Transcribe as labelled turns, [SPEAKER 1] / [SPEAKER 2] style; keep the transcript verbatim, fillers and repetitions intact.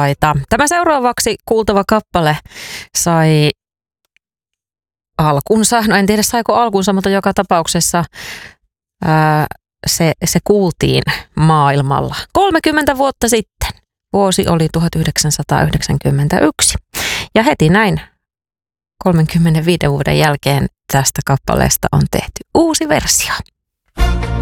[SPEAKER 1] parhaita. Tämä seuraavaksi kuultava kappale sai alkunsa, no en tiedä saiko alkunsa, mutta joka tapauksessa ää, se, se kuultiin maailmalla kolmekymmentä vuotta sitten. Vuosi oli tuhatyhdeksänsataayhdeksänkymmentäyksi ja heti näin kolmenkymmenenviiden vuoden jälkeen tästä kappaleesta on tehty uusi versio.